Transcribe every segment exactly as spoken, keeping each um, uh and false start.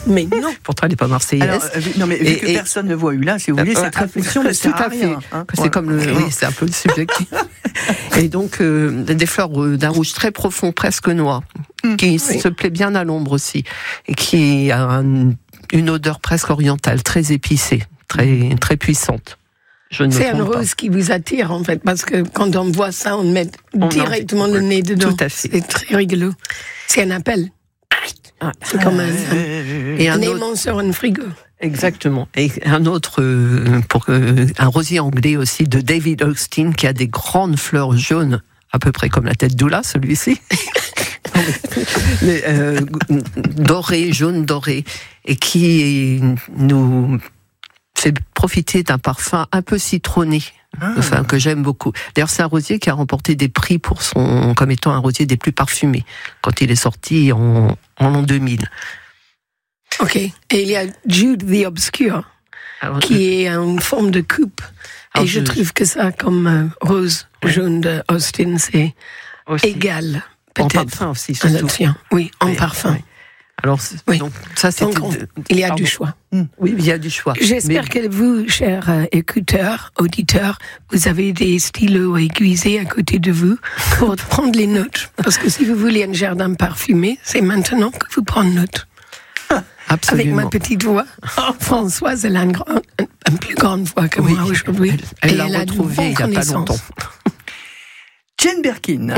Mais non. Pourtant, elle n'est pas marseillaise. Alors, euh, non, mais vu et, que et, personne ne voit Ulla, si vous voulez, euh, cette réflexion ne sert à rien. Hein. C'est ouais. comme le, oui, c'est un peu le subjectif. Et donc, euh, des fleurs d'un rouge très profond, presque noir, mmh, qui oui. se plaît bien à l'ombre aussi, et qui a un, une odeur presque orientale, très épicée, très, très puissante. C'est un rose qui vous attire, en fait, parce que quand on voit ça, on met on directement en... le nez dedans. Tout à fait. C'est très rigolo. C'est un appel. Ah, c'est comme un, un, et un, un aimant autre... sur un frigo. Exactement. Et un autre, euh, pour, euh, un rosier anglais aussi de David Austin, qui a des grandes fleurs jaunes, à peu près comme la tête d'Oula, celui-ci. Mais, euh, doré, jaune doré, et qui nous fait profiter d'un parfum un peu citronné, ah. enfin, que j'aime beaucoup. D'ailleurs, c'est un rosier qui a remporté des prix pour son, comme étant un rosier des plus parfumés, quand il est sorti en, en l'an deux mille. Ok. Et il y a Jude the Obscure, alors, qui est en forme de coupe. Et je, je trouve que ça, comme euh, rose oui. jaune de Austin, c'est aussi. Égal. En parfum aussi, surtout. Oui, en oui, parfum. Oui. Alors, oui. donc, ça, c'est. Donc, on, il y a Pardon. du choix. Oui, il y a du choix. J'espère Mais... que vous, chers euh, écouteurs, auditeurs, vous avez des stylos aiguisés à côté de vous pour prendre les notes. Parce que si vous voulez un jardin parfumé, c'est maintenant que vous prenez note. Absolument. Avec ma petite voix. Françoise, elle a une, grande, une plus grande voix que oui. moi aujourd'hui. Elle, elle l'a retrouvée il n'y a pas longtemps. Jane Birkin.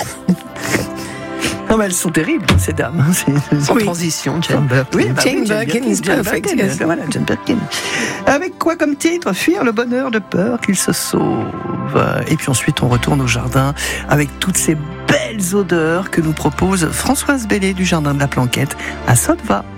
Non, mais elles sont terribles, ces dames. C'est, Sans oui. transition, Jane Birkin. Oui, bah Jane, oui, Jane Birkin is perfect. Birkin, yes. Voilà, Jane Birkin. Avec quoi comme titre ? Fuir le bonheur de peur qu'il se sauve. Et puis ensuite, on retourne au jardin avec toutes ces belles odeurs que nous propose Françoise Bellé du Jardin de la Planquette à Sotteva.